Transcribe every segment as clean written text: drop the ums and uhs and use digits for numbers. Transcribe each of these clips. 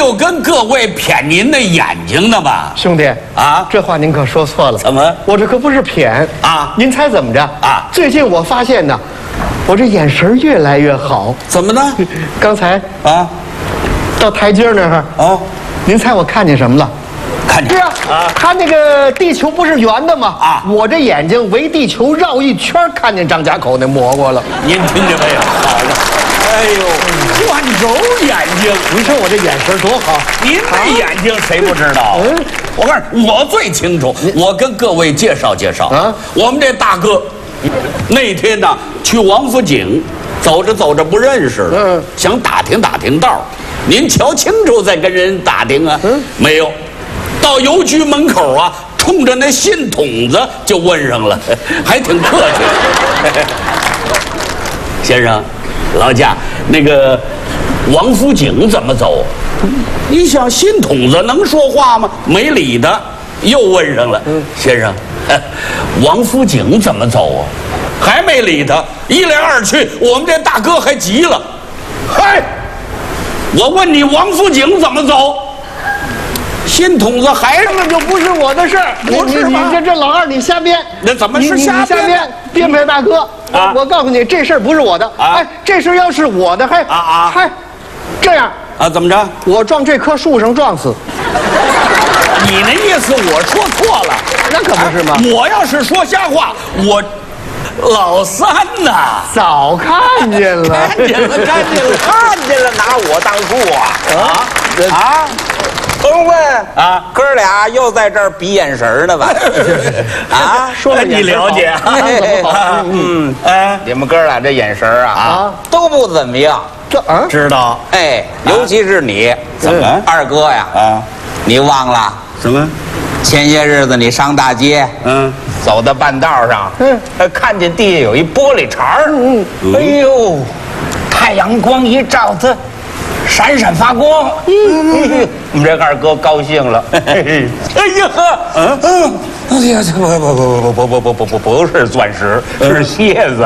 就跟各位谝您的眼睛呢吧？ 兄弟啊， 这话您可说错了。 怎么？ 我这可不是谝啊！ 您猜怎么着啊？ 最近我发现呢，我这眼神越来越好。 怎么呢？ 刚才啊， 到台阶那儿哦， 您猜我看见什么了？ 看见是啊，他那个地球不是圆的吗？ 啊， 我这眼睛围地球绕一圈，看见张家口那蘑菇了。 您听见没有？好的，哎呦，转轴眼睛， 您说我这眼神多好？ 您这眼睛谁不知道？我告诉你，我最清楚。我跟各位介绍介绍啊，我们这大哥那天呢去王府井，走着走着不认识了，想打听打听道，您瞧清楚再跟人打听啊。没有，到邮局门口啊，冲着那信筒子就问上了，还挺客气。先生，劳驾，那个王府井怎么走？你想信筒子能说话吗？没理他，又问上了。先生，王府井怎么走啊？还没理他，一来二去，我们这大哥还急了。嗨，我问你王府井怎么走？信筒子还根本就不是我的事儿， 不是吗？ 你这老二你瞎编， 那怎么是瞎编？ 编不编大哥？我告诉你，这事儿不是我的。哎，这事儿要是我的，还这样啊？怎么着？ 我撞这棵树上撞死。 你那意思我说错了？ 那可不是吗？ 我要是说瞎话，我老三呐， 早看见了， 看见了，拿我当数啊！ 甭问啊，哥俩又在这儿比眼神呢吧？啊， 说了你了解啊？ 你们哥俩这眼神啊都不怎么样。 知道？ 哎，尤其是你， 怎么二哥呀？你忘了什么？ 前些日子你上大街，走到半道上，看见地下有一玻璃碴儿，哎呦，太阳光一照，它闪闪发光。我们这二哥高兴了。哎呀呵，哎呀，不是钻石，是蝎子。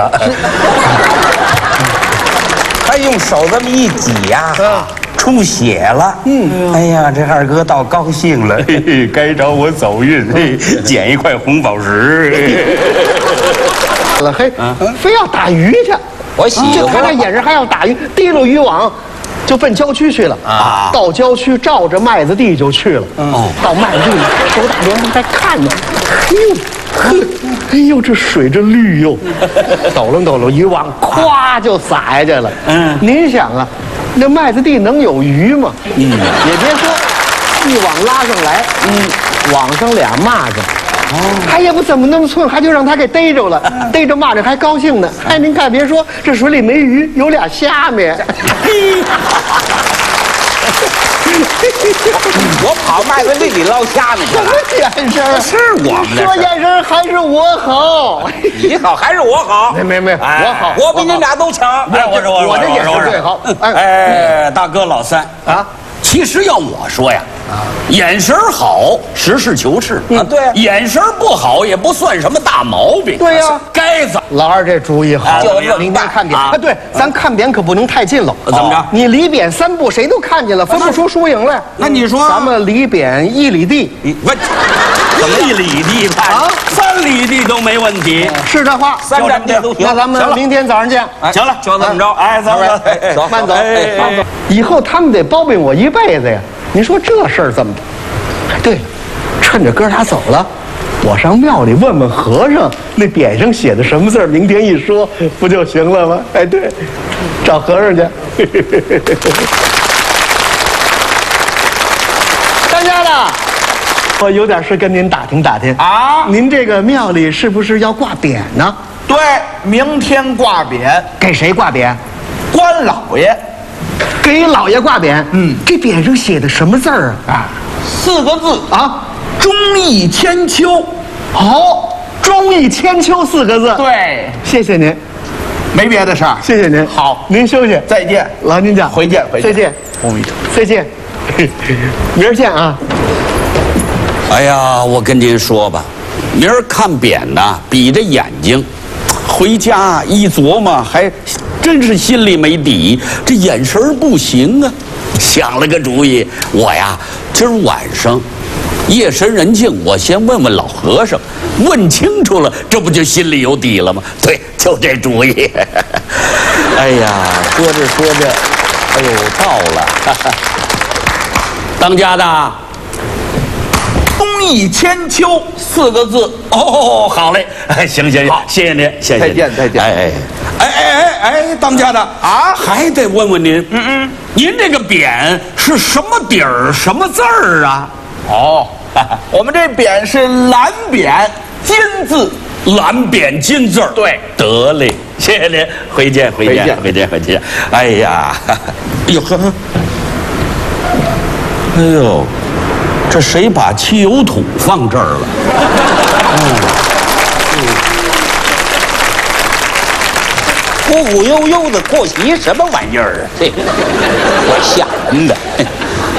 他用手这么一挤呀，出血了。哎呀，这二哥倒高兴了，该找我走运，捡一块红宝石。 了嘿，非要打鱼去。 我喜欢他那眼神还要打鱼，提溜渔网就奔郊区去了啊！到郊区照着麦子地就去了。到麦子地里手打莲花在看呢。哎呦，这水这绿哟！抖楞渔网，咵就撒下去了。您想啊，那麦子地能有鱼吗？也别说，一网拉上来，网上俩蚂蚱。他也不怎么那么寸，还就让他给逮着了，逮着蚂蚱还高兴呢。哎，您看，别说这水里没鱼，有俩虾米。 我跑麦子地里捞虾米去了。 什么眼神？ 是我们的说眼神还是我好？ 你好还是我好？ 没，我好， 我比你俩都强。 我这眼神最好。 哎，大哥老三啊，其实要我说呀，眼神好，实事求是啊。 对， 眼神不好也不算什么大毛病。 对呀， 该怎老二这主意好。明天看扁啊，对，咱看扁可不能太近了。 怎么着？ 你离扁3步，谁都看见了，分不出输赢来。 那你说， 咱们离扁1里地， 不，1里地啊，3里地都没问题。 是这话 ，3站地都行。 那咱们明天早上见。 行了， 就这么着。 哎，走， 慢走。以后他们得包庇我一辈子呀。你说这事儿怎么办？对了，趁着哥俩走了，我上庙里问问和尚，那匾上写的什么字儿，明天一说不就行了吗？哎，对，找和尚去。当家的，我有点事跟您打听打听啊。 您这个庙里是不是要挂匾呢？ 对，明天挂匾。 给谁挂匾？ 关老爷。 给老爷挂匾。这匾上写的什么字儿啊 ？4个字啊， 忠义千秋。 好，忠义千秋4个字。 对， 谢谢您， 没别的事儿。 谢谢您。 好， 您休息， 再见。 劳您讲， 回见。 再见。 阿弥陀佛。 再见。明儿见啊。 哎呀，我跟您说吧，明儿看匾呐，比着眼睛，回家一琢磨，还真是心里没底，这眼神不行啊。想了个主意，我呀，今儿晚上夜深人静，我先问问老和尚，问清楚了，这不就心里有底了吗？对，就这主意。哎呀，说着说着，哎呦，到了。当家的， 公益千秋4个字。 哦，好嘞，行，谢谢您，谢谢。 再见。 哎，当家的啊，还得问问您，您这个匾是什么底儿，什么字儿啊？ 哦，我们这匾是蓝匾金字。 蓝匾金字儿， 对， 得嘞，谢谢您，回见。哎呀，哎呦呵，哎呦，这谁把汽油桶放这儿了？ 忽忽悠悠的过席什么玩意儿啊？这个怪吓人的。